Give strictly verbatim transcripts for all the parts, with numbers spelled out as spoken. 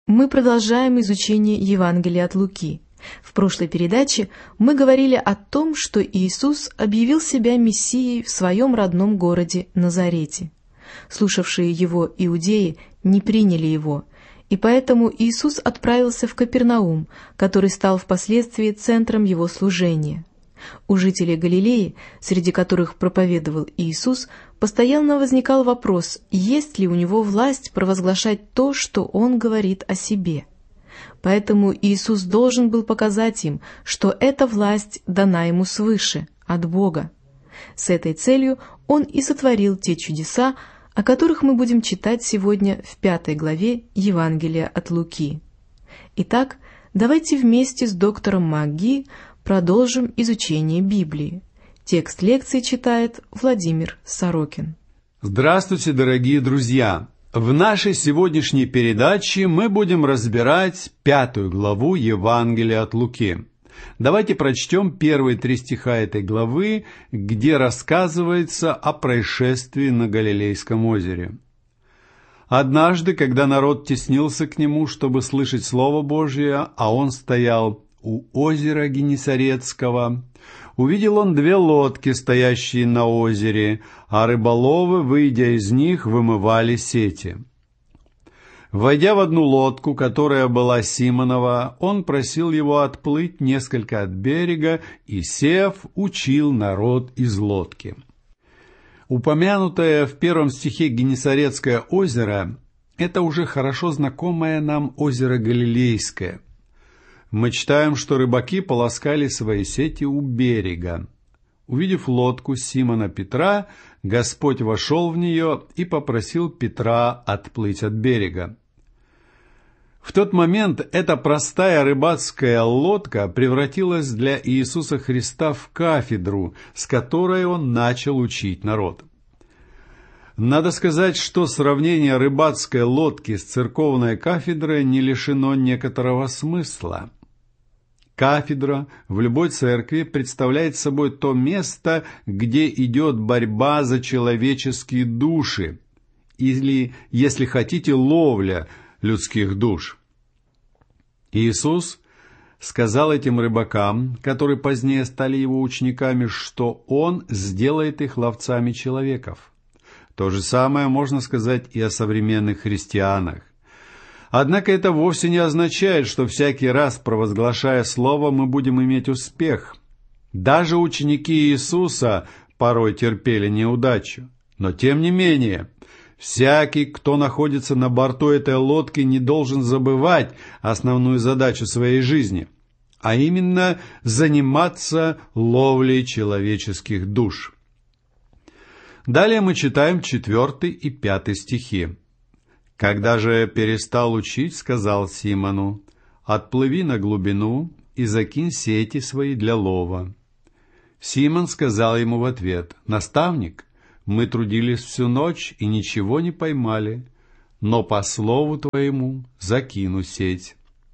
Мы продолжаем изучение Евангелия от Луки. В прошлой передаче мы говорили о том, что Иисус объявил себя Мессией в своем родном городе Назарете. Слушавшие его иудеи не приняли его, и поэтому Иисус отправился в Капернаум, который стал впоследствии центром его служения. У жителей Галилеи, среди которых проповедовал Иисус, постоянно возникал вопрос, есть ли у него власть провозглашать то, что он говорит о себе. Поэтому Иисус должен был показать им, что эта власть дана ему свыше, от Бога. С этой целью он и сотворил те чудеса, о которых мы будем читать сегодня в пятой главе Евангелия от Луки. Итак, давайте вместе с доктором МакГи продолжим изучение Библии. Текст лекции читает Владимир Сорокин. Здравствуйте, дорогие друзья! В нашей сегодняшней передаче мы будем разбирать пятую главу Евангелия от Луки. Давайте прочтем первые три стиха этой главы, где рассказывается о происшествии на Галилейском озере. Однажды, когда народ теснился к нему, чтобы слышать Слово Божие, а он стоял у озера Генесарецкого, увидел он две лодки, стоящие на озере, а рыболовы, выйдя из них, вымывали сети. Войдя в одну лодку, которая была Симонова, он просил его отплыть несколько от берега и, сев, учил народ из лодки. Упомянутое в первом стихе Генесарецкое озеро – это уже хорошо знакомое нам озеро Галилейское. Мы читаем, что рыбаки полоскали свои сети у берега. Увидев лодку Симона Петра, Господь вошел в нее и попросил Петра отплыть от берега. В тот момент эта простая рыбацкая лодка превратилась для Иисуса Христа в кафедру, с которой он начал учить народ. Надо сказать, что сравнение рыбацкой лодки с церковной кафедрой не лишено некоторого смысла. Кафедра в любой церкви представляет собой то место, где идет борьба за человеческие души, или, если хотите, ловля людских душ. Иисус сказал этим рыбакам, которые позднее стали его учениками, что Он сделает их ловцами человеков. То же самое можно сказать и о современных христианах. Однако это вовсе не означает, что всякий раз, провозглашая Слово, мы будем иметь успех. Даже ученики Иисуса порой терпели неудачу. Но тем не менее, всякий, кто находится на борту этой лодки, не должен забывать основную задачу своей жизни, а именно заниматься ловлей человеческих душ. Далее мы читаем четвертый и пятый стихи. «Когда же перестал учить, сказал Симону: отплыви на глубину и закинь сети свои для лова. Симон сказал ему в ответ: наставник, мы трудились всю ночь и ничего не поймали, но по слову твоему закину сеть».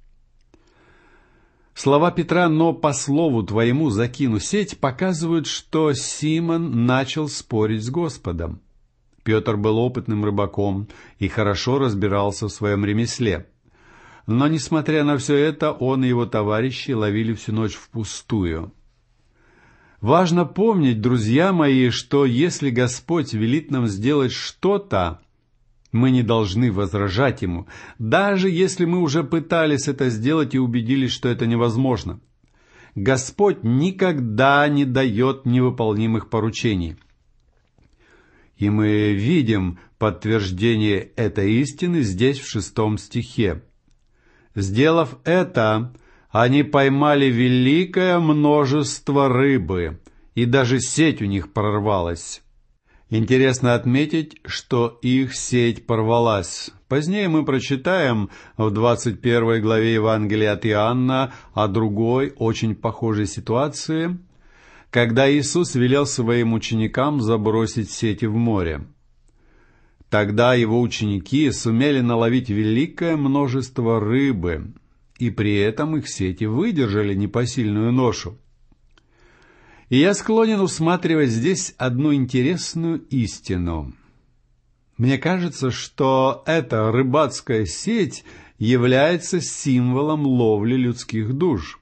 Слова Петра «но по слову твоему закину сеть» показывают, что Симон начал спорить с Господом. Петр был опытным рыбаком и хорошо разбирался в своем ремесле. Но, несмотря на все это, он и его товарищи ловили всю ночь впустую. Важно помнить, друзья мои, что если Господь велит нам сделать что-то, мы не должны возражать Ему, даже если мы уже пытались это сделать и убедились, что это невозможно. Господь никогда не дает невыполнимых поручений. И мы видим подтверждение этой истины здесь, в шестом стихе. «Сделав это, они поймали великое множество рыбы, и даже сеть у них прорвалась». Интересно отметить, что их сеть порвалась. Позднее мы прочитаем в двадцать первой главе Евангелия от Иоанна о другой, очень похожей ситуации, когда Иисус велел своим ученикам забросить сети в море. Тогда его ученики сумели наловить великое множество рыбы, и при этом их сети выдержали непосильную ношу. И я склонен усматривать здесь одну интересную истину. Мне кажется, что эта рыбацкая сеть является символом ловли людских душ.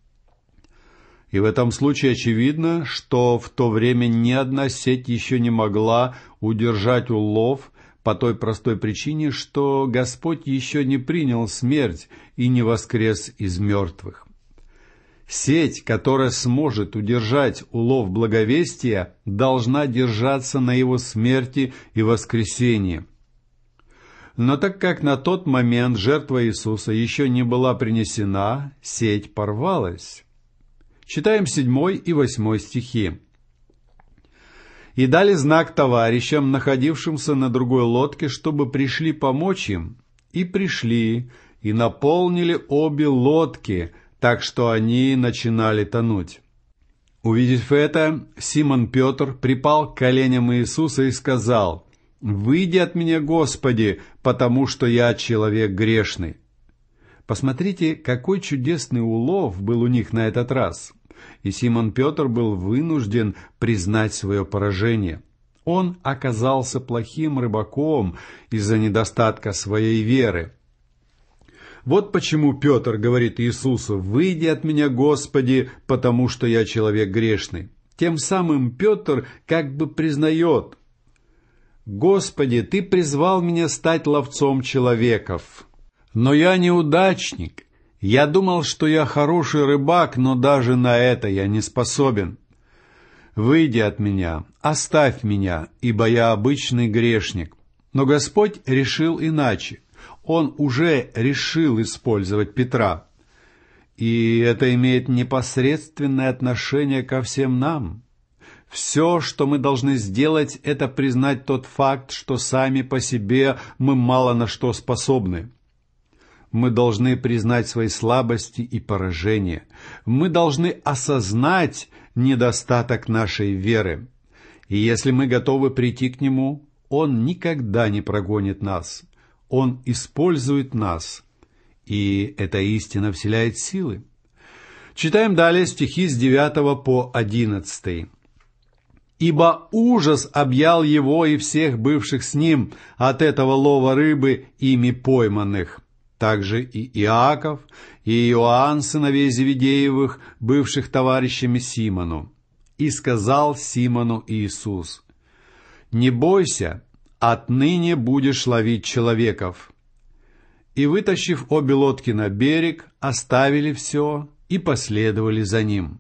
И в этом случае очевидно, что в то время ни одна сеть еще не могла удержать улов по той простой причине, что Господь еще не принял смерть и не воскрес из мертвых. Сеть, которая сможет удержать улов благовестия, должна держаться на его смерти и воскресении. Но так как на тот момент жертва Иисуса еще не была принесена, сеть порвалась. Читаем седьмой и восьмой стихи. «И дали знак товарищам, находившимся на другой лодке, чтобы пришли помочь им. И пришли, и наполнили обе лодки, так что они начинали тонуть. Увидев это, Симон Петр припал к коленям Иисуса и сказал: «Выйди от меня, Господи, потому что я человек грешный». Посмотрите, какой чудесный улов был у них на этот раз. И Симон Петр был вынужден признать свое поражение. Он оказался плохим рыбаком из-за недостатка своей веры. Вот почему Петр говорит Иисусу: «Выйди от меня, Господи, потому что я человек грешный». Тем самым Петр как бы признает: «Господи, Ты призвал меня стать ловцом человеков. Но я неудачник. Я думал, что я хороший рыбак, но даже на это я не способен. Выйди от меня, оставь меня, ибо я обычный грешник». Но Господь решил иначе. Он уже решил использовать Петра. И это имеет непосредственное отношение ко всем нам. Все, что мы должны сделать, это признать тот факт, что сами по себе мы мало на что способны. Мы должны признать свои слабости и поражения. Мы должны осознать недостаток нашей веры. И если мы готовы прийти к Нему, Он никогда не прогонит нас. Он использует нас. И эта истина вселяет силы. Читаем далее стихи с девятого по одиннадцатый. «Ибо ужас объял его и всех бывших с ним от этого лова рыбы, ими пойманных. Также и Иаков, и Иоанн, сыновей Зеведеевых, бывших товарищами Симону. И сказал Симону Иисус: „Не бойся, отныне будешь ловить человеков». И, вытащив обе лодки на берег, оставили все и последовали за ним.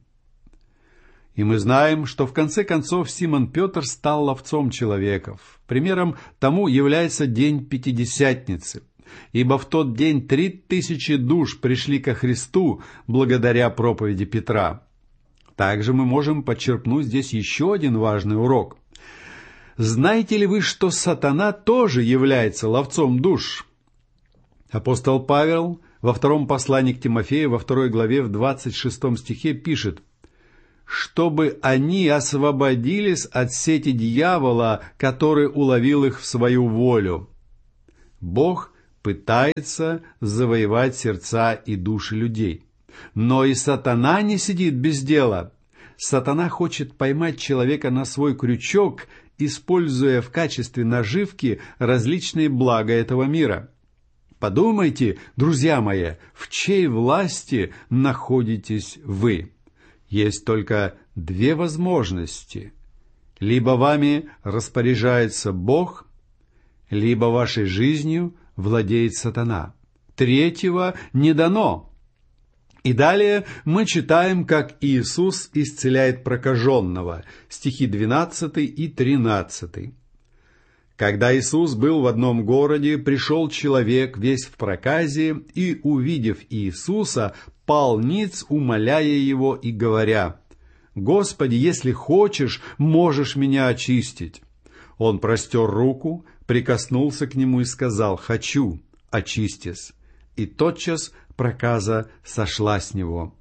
И мы знаем, что в конце концов Симон Петр стал ловцом человеков. Примером тому является день Пятидесятницы, ибо в тот день три тысячи душ пришли ко Христу благодаря проповеди Петра. Также мы можем подчерпнуть здесь еще один важный урок. Знаете ли вы, что сатана тоже является ловцом душ? Апостол Павел во втором послании к Тимофею, во второй главе, в двадцать шестом стихе пишет: «Чтобы они освободились от сети дьявола, который уловил их в свою волю». Бог пытается завоевать сердца и души людей. Но и сатана не сидит без дела. Сатана хочет поймать человека на свой крючок, используя в качестве наживки различные блага этого мира. Подумайте, друзья мои, в чьей власти находитесь вы? Есть только две возможности. Либо вами распоряжается Бог, либо вашей жизнью владеет сатана. Третьего не дано. И далее мы читаем, как Иисус исцеляет прокаженного. Стихи двенадцатый и тринадцатый. «Когда Иисус был в одном городе, пришел человек весь в проказе, и, увидев Иисуса, пал ниц, умоляя его и говоря: „Господи, если хочешь, можешь меня очистить“. Он простер руку, прикоснулся к нему и сказал: „Хочу, очистись“. И тотчас проказа сошла с него».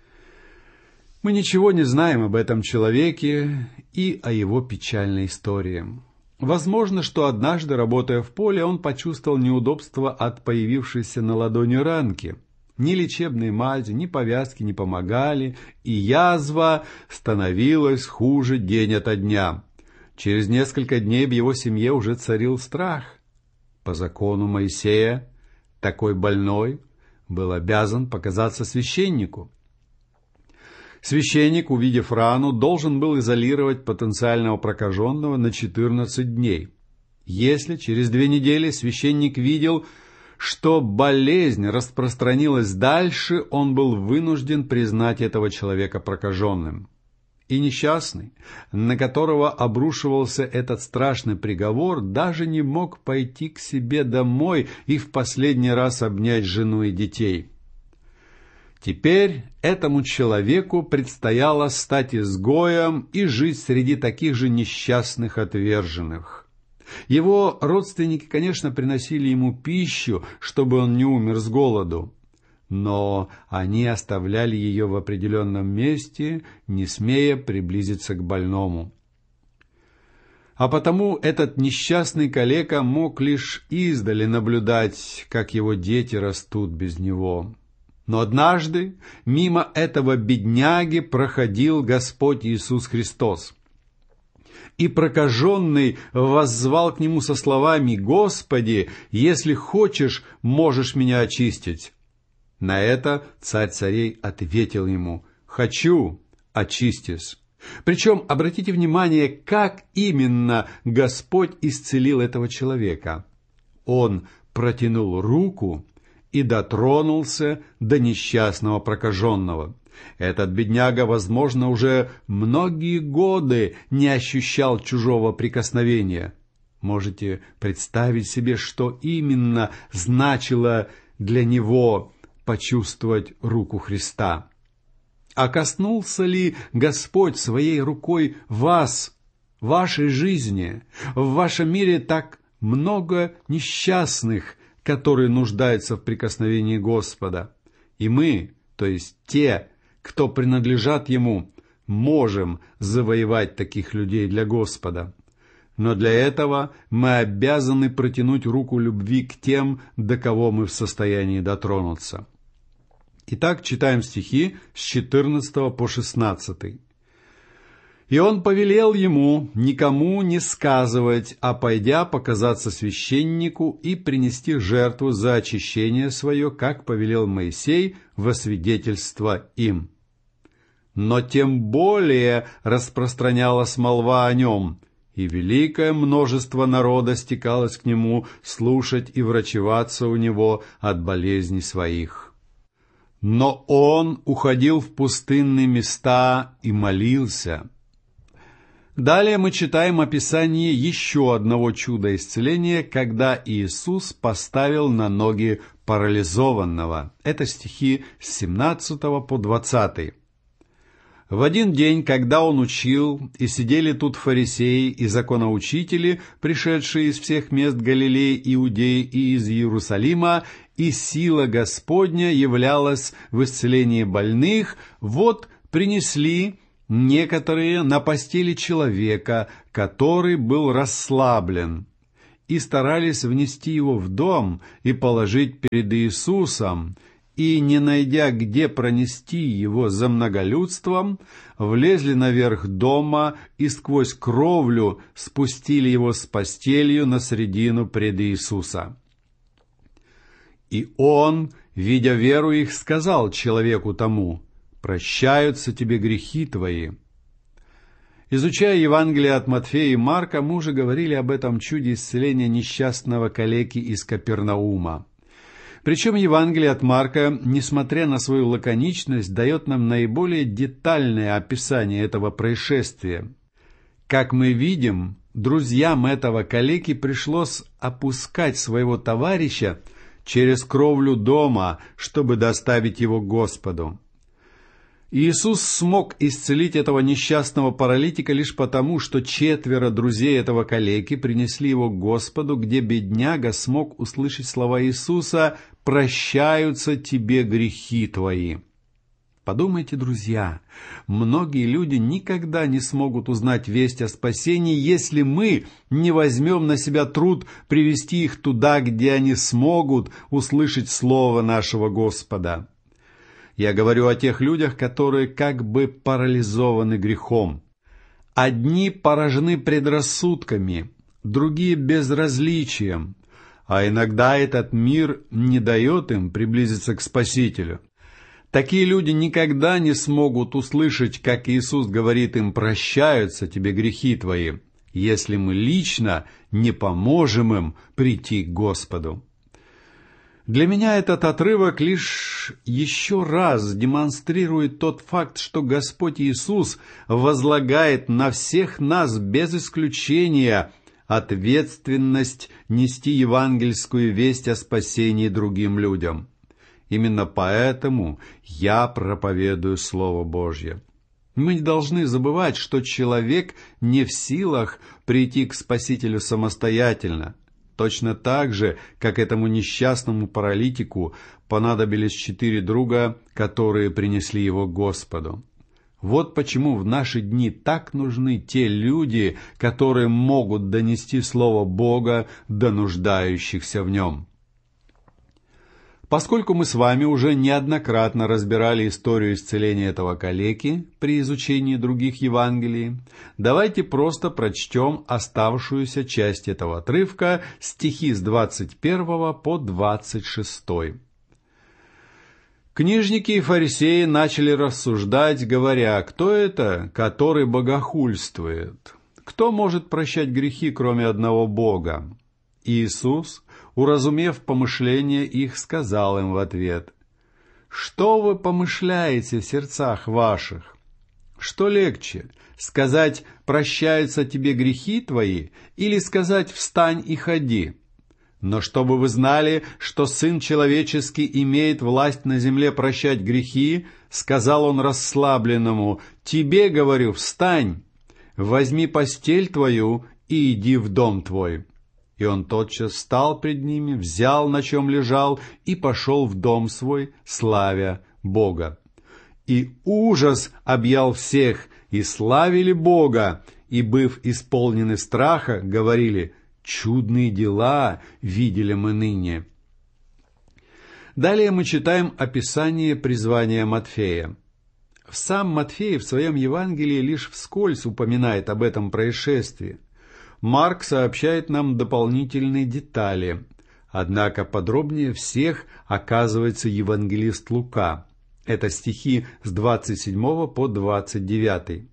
Мы ничего не знаем об этом человеке и о его печальной истории. Возможно, что однажды, работая в поле, он почувствовал неудобство от появившейся на ладони ранки. Ни лечебные мази, ни повязки не помогали, и язва становилась хуже день ото дня. Через несколько дней в его семье уже царил страх. По закону Моисея Такой больной был обязан показаться священнику. Священник, увидев рану, должен был изолировать потенциального прокаженного на четырнадцать дней. Если через две недели священник видел, что болезнь распространилась дальше, он был вынужден признать этого человека прокаженным. И несчастный, на которого обрушивался этот страшный приговор, даже не мог пойти к себе домой и в последний раз обнять жену и детей. Теперь этому человеку предстояло стать изгоем и жить среди таких же несчастных отверженных. Его родственники, конечно, приносили ему пищу, чтобы он не умер с голоду, но они оставляли ее в определенном месте, не смея приблизиться к больному. А потому этот несчастный калека мог лишь издали наблюдать, как его дети растут без него. Но однажды мимо этого бедняги проходил Господь Иисус Христос. И прокаженный воззвал к нему со словами: «Господи, если хочешь, можешь меня очистить». На это царь царей ответил ему: «Хочу, очистись». Причем, обратите внимание, как именно Господь исцелил этого человека. Он протянул руку и дотронулся до несчастного прокаженного. Этот бедняга, возможно, уже многие годы не ощущал чужого прикосновения. Можете представить себе, что именно значило для него почувствовать руку Христа? А коснулся ли Господь своей рукой вас, вашей жизни? В вашем мире так много несчастных, которые нуждаются в прикосновении Господа. И мы, то есть те, кто принадлежат Ему, можем завоевать таких людей для Господа. Но для этого мы обязаны протянуть руку любви к тем, до кого мы в состоянии дотронуться. Итак, читаем стихи с четырнадцатого по шестнадцатый. «И он повелел ему никому не сказывать, а пойдя показаться священнику и принести жертву за очищение свое, как повелел Моисей, во свидетельство им. Но тем более распространялась молва о нем, и великое множество народа стекалось к нему слушать и врачеваться у него от болезней своих. Но он уходил в пустынные места и молился». Далее мы читаем описание еще одного чуда исцеления, когда Иисус поставил на ноги парализованного. Это стихи с семнадцатого по двадцатый. «В один день, когда он учил, и сидели тут фарисеи и законоучители, пришедшие из всех мест Галилеи, Иудеи и из Иерусалима, и сила Господня являлась в исцелении больных, вот принесли некоторые на постели человека, который был расслаблен, и старались внести его в дом и положить перед Иисусом, и, не найдя, где пронести его за многолюдством, влезли наверх дома и сквозь кровлю спустили его с постелью на средину пред Иисуса. И он, видя веру их, сказал человеку тому: «Прощаются тебе грехи твои». Изучая Евангелие от Матфея и Марка, мы уже говорили об этом чуде исцеления несчастного калеки из Капернаума. Причем Евангелие от Марка, несмотря на свою лаконичность, дает нам наиболее детальное описание этого происшествия. Как мы видим, друзьям этого калеки пришлось опускать своего товарища через кровлю дома, чтобы доставить его к Господу. Иисус смог исцелить этого несчастного паралитика лишь потому, что четверо друзей этого калеки принесли его к Господу, где бедняга смог услышать слова Иисуса: «Прощаются тебе грехи твои». Подумайте, друзья, многие люди никогда не смогут узнать весть о спасении, если мы не возьмем на себя труд привести их туда, где они смогут услышать слово нашего Господа. Я говорю о тех людях, которые как бы парализованы грехом. Одни поражены предрассудками, другие безразличием, а иногда этот мир не дает им приблизиться к Спасителю. Такие люди никогда не смогут услышать, как Иисус говорит им: «Прощаются тебе грехи твои», если мы лично не поможем им прийти к Господу. Для меня этот отрывок лишь еще раз демонстрирует тот факт, что Господь Иисус возлагает на всех нас без исключения ответственность нести евангельскую весть о спасении другим людям. Именно поэтому я проповедую Слово Божье. Мы не должны забывать, что человек не в силах прийти к Спасителю самостоятельно. Точно так же, как этому несчастному паралитику понадобились четыре друга, которые принесли его к Господу. Вот почему в наши дни так нужны те люди, которые могут донести Слово Бога до нуждающихся в нем. Поскольку мы с вами уже неоднократно разбирали историю исцеления этого калеки при изучении других Евангелий, давайте просто прочтем оставшуюся часть этого отрывка, стихи с двадцать первого по двадцать шестой. Книжники и фарисеи начали рассуждать, говоря: «Кто это, который богохульствует? Кто может прощать грехи, кроме одного Бога?» Иисус, уразумев помышления их, сказал им в ответ: «Что вы помышляете в сердцах ваших? Что легче, сказать: прощаются тебе грехи твои, или сказать: встань и ходи? Но чтобы вы знали, что Сын Человеческий имеет власть на земле прощать грехи, сказал он расслабленному: тебе, говорю, встань, возьми постель твою и иди в дом твой». И он тотчас встал пред ними, взял, на чем лежал, и пошел в дом свой, славя Бога. И ужас объял всех, и славили Бога, и, быв исполнены страха, говорили: «Чудные дела видели мы ныне». Далее мы читаем описание призвания Матфея. Сам Матфей в своем Евангелии лишь вскользь упоминает об этом происшествии. Марк сообщает нам дополнительные детали, однако подробнее всех оказывается евангелист Лука. Это стихи с двадцать седьмого по двадцать девятый.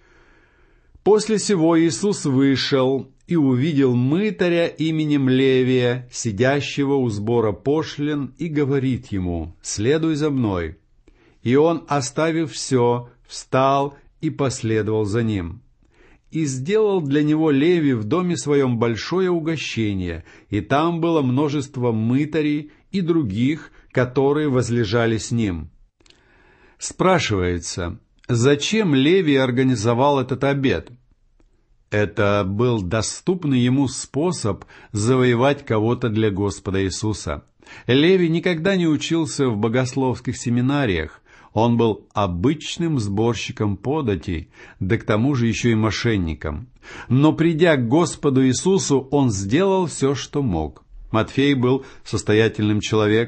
«После сего Иисус вышел и увидел мытаря именем Левия, сидящего у сбора пошлин, и говорит ему: следуй за мной. И он, оставив все, встал и последовал за ним. И сделал для него Левий в доме своем большое угощение, и там было множество мытарей и других, которые возлежали с ним». Спрашивается, зачем Левий организовал этот обед? Это был доступный ему способ завоевать кого-то для Господа Иисуса. Левий никогда не учился в богословских семинариях. Он был обычным сборщиком податей, да к тому же еще и мошенником. Но придя к Господу Иисусу, он сделал все, что мог. Матфей был состоятельным человеком,